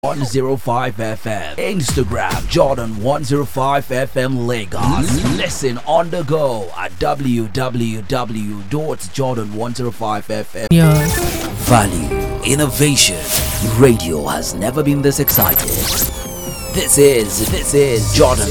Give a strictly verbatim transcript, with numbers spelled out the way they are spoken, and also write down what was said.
one oh five F M. Instagram Jordan one oh five F M Lagos. Listen on the go at w w w dot jordan one oh five F M. Yeah. Value, innovation. Radio has never been this excited. This is, this is Jordan